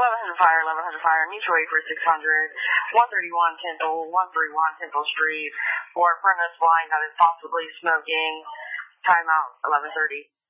1100 fire, 1100 fire, mutual aid for 600, 131 Temple, 131 Temple Street, for a furnace line that is possibly smoking. Timeout, 11:30.